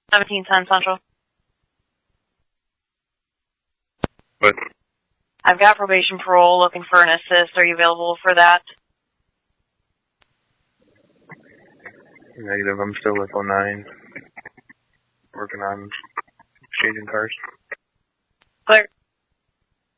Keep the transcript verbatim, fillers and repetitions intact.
seventeen ten Central. What? I've got probation parole looking for an assist. Are you available for that? Negative. I'm still with oh nine. Working on exchanging cars. Clear.